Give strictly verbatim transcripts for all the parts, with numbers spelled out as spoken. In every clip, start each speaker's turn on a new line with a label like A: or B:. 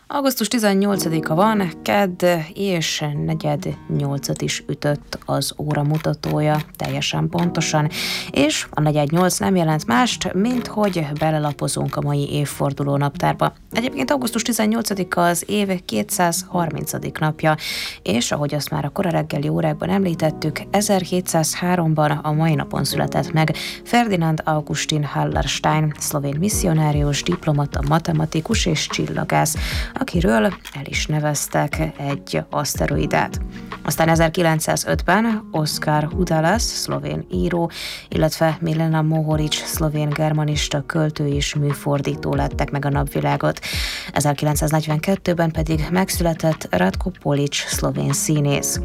A: augusztus tizennyolcadika van, kedd, és negyed nyolcat is ütött az óramutatója, teljesen pontosan, és a negyed nyolc nem jelent mást, mint hogy belelapozunk a mai évforduló naptárba. Egyébként augusztus tizennyolcadika az év kétszázharmincadik napja, és ahogy azt már a kora reggeli órákban említettük, ezerhétszázháromban a mai napon született meg Ferdinand Augustin Hallerstein, szlovén misszionárius, diplomata, matematikus és csillagász, akiről el is neveztek egy aszteroidát. Aztán ezerkilencszázötben Oskar Hudalas, szlovén író, illetve Milena Mohorič, szlovén germanista költő és műfordító lettek meg a napvilágot. ezerkilencszáznegyvenkettőben pedig megszületett Ratko Polič, szlovén színész.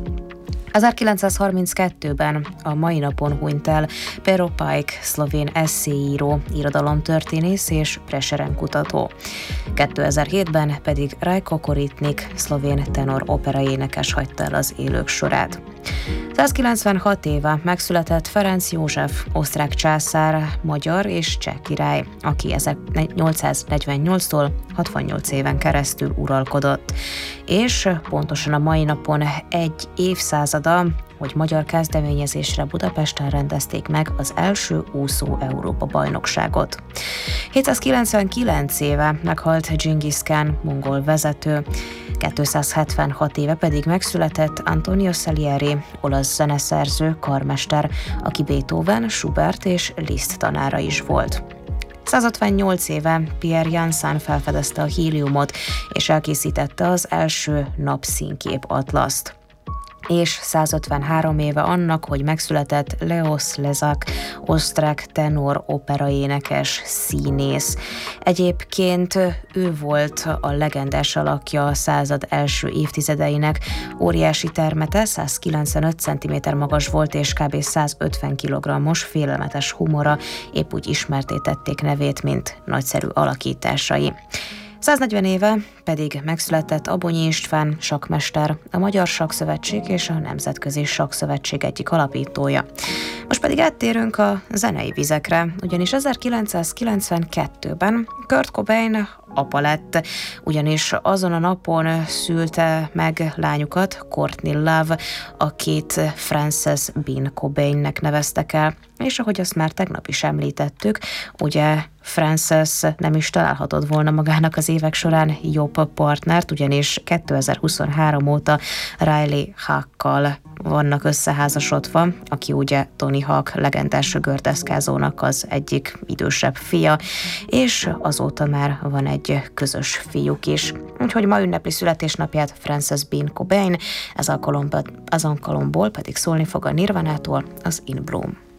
A: ezerkilencszázharminckettőben a mai napon hunyt el Pero Pajk, szlovén esszéíró, irodalomtörténész és Prešeren-kutató. kétezer-hétben pedig Rajko Koritnik, szlovén tenor operaénekes hagyta el az élők sorát. százkilencvenhat éve megszületett Ferenc József, osztrák császár, magyar és cseh király, aki ezernyolcszáznegyvennyolctól hatvannyolc éven keresztül uralkodott. És pontosan a mai napon egy évszázada, hogy magyar kezdeményezésre Budapesten rendezték meg az első úszó Európa-bajnokságot. hétszázkilencvenkilenc éve meghalt Dzsingisz Kán, mongol vezető, kétszázhetvenhat éve pedig megszületett Antonio Salieri, olasz zeneszerző, karmester, aki Beethoven, Schubert és Liszt tanára is volt. százötvennyolc éve Pierre Janssen felfedezte a héliumot, és elkészítette az első napszínkép atlaszt. És százötvenhárom éve annak, hogy megszületett Leos Lezak, osztrák tenor operaénekes színész. Egyébként ő volt a legendás alakja a század első évtizedeinek, óriási termete, százkilencvenöt centiméter magas volt és kb. százötven kilogrammos, félelmetes humora, épp úgy ismertté tették nevét, mint nagyszerű alakításai. száznegyven éve pedig megszületett Abonyi István, sakkmester, a Magyar Sakkszövetség és a Nemzetközi Sakkszövetség egyik alapítója. Most pedig áttérünk a zenei vizekre, ugyanis ezerkilencszázkilencvenkettőben Kurt Cobain apa lett, ugyanis azon a napon szülte meg lányukat, Courtney Love, akit Frances Bean Cobainnek neveztek el, és ahogy azt már tegnap is említettük, ugye Frances nem is találhatott volna magának az évek során jobb partnert, ugyanis kétezer-huszonhárom óta Riley Hawkkal vannak összeházasodva, aki ugye Tony Hawk legendás gördeszkázónak az egyik idősebb fia, és azóta már van egy közös fiúk is. Úgyhogy ma ünnepli születésnapját Frances Bean Cobain, ez alkalomból, az alkalomból pedig szólni fog a Nirvanától az In Bloom.